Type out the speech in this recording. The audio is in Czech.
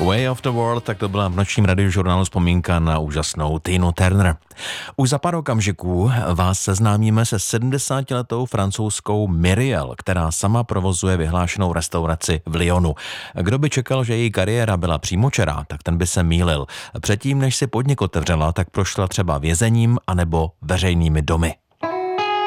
Way of the World, tak to byla v nočním radiožurnálu vzpomínka na úžasnou Tinu Turner. Už za pár okamžiků vás seznámíme se 70letou francouzskou Myriel, která sama provozuje vyhlášenou restauraci v Lyonu. Kdo by čekal, že její kariéra byla přímočará, tak ten by se mýlil. Předtím, než si podnik otevřela, tak prošla třeba vězením anebo veřejnými domy.